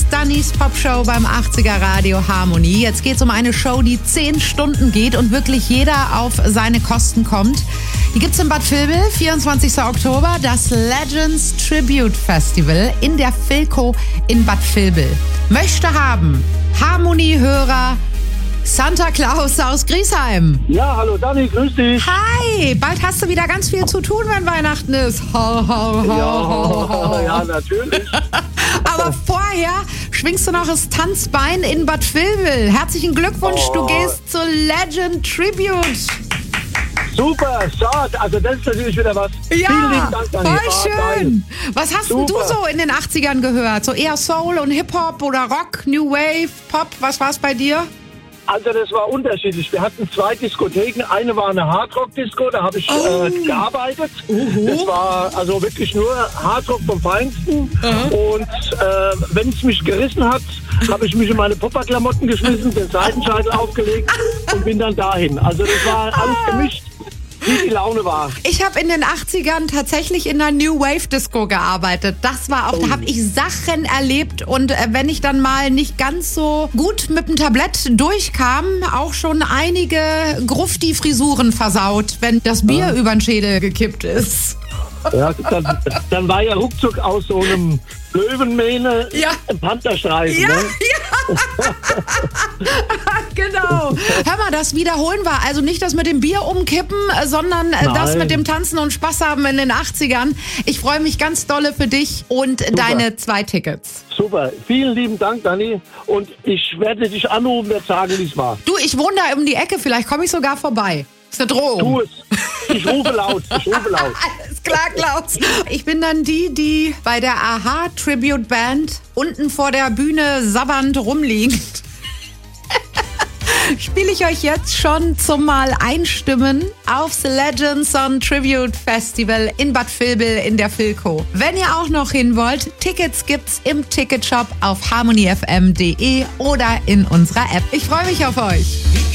Dannys Popshow beim 80er Radio Harmonie. Jetzt geht es um eine Show, die 10 Stunden geht und wirklich jeder auf seine Kosten kommt. Die gibt's in Bad Vilbel, 24. Oktober, das Legends Tribute Festival in der Philco in Bad Vilbel. Möchte haben Harmonie-Hörer Santa Claus aus Griesheim. Ja, hallo Dani, grüß dich. Hi, bald hast du wieder ganz viel zu tun, wenn Weihnachten ist. Ho, ho, ho, ho, ho. Ja, natürlich. Aber vorher schwingst du noch das Tanzbein in Bad Vilbel. Herzlichen Glückwunsch, du gehst zur Legend Tribute. Super, stark. Also das ist natürlich wieder was. Ja, vielen lieben Dank, Dani. voll schön. Was hast denn du Super. so in den 80ern gehört? So eher Soul und Hip-Hop oder Rock, New Wave, Pop? Was war's bei dir? Also das war unterschiedlich. Wir hatten 2 Diskotheken. Eine war eine Hardrock-Disco, da habe ich gearbeitet. Das war also wirklich nur Hardrock vom Feinsten. Und wenn es mich gerissen hat, habe ich mich in meine Popperklamotten geschmissen, den Seitenscheitel aufgelegt und bin dann dahin. Also das war alles gemischt, wie die Laune war. Ich habe in den 80ern tatsächlich in einer New Wave Disco gearbeitet. Das war auch, da habe ich Sachen erlebt. Und wenn ich dann mal nicht ganz so gut mit dem Tablett durchkam, auch schon einige Grufti-Frisuren versaut, wenn das Bier über den Schädel gekippt ist. Ja, dann war ja ruckzuck aus so einem Löwenmähne ein Pantherstreifen. Ja, ne? ja. Genau. Hör mal, das wiederholen wir. Also nicht das mit dem Bier umkippen, sondern das mit dem Tanzen und Spaß haben in den 80ern. Ich freue mich ganz dolle für dich und deine 2 Tickets. Super. Vielen lieben Dank, Dani. Und ich werde dich anrufen, werde sagen, wie es war. Du, ich wohne da um die Ecke. Vielleicht komme ich sogar vorbei. Ist eine Drohung. Tu es. Ich rufe laut. Ich rufe laut. Alles klar, Klaus. Ich bin dann die bei der AHA Tribute Band unten vor der Bühne sabbernd rumliegt. Spiele ich euch jetzt schon zum Mal einstimmen aufs Legends on Tribute Festival in Bad Vilbel in der Philco. Wenn ihr auch noch hin wollt, Tickets gibt's im Ticketshop auf harmoniefm.de oder in unserer App. Ich freue mich auf euch.